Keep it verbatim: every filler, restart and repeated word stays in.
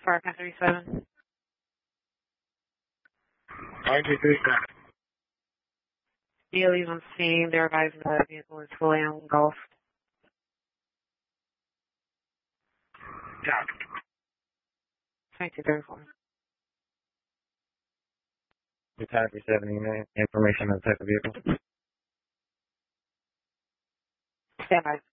Fire Path thirty-seven. nine two three seven. D L E's on scene. They're advising the vehicle is fully engulfed. Yeah. twenty-two thirty-four. Battalion three seventy, information on the type of vehicle. Stand by.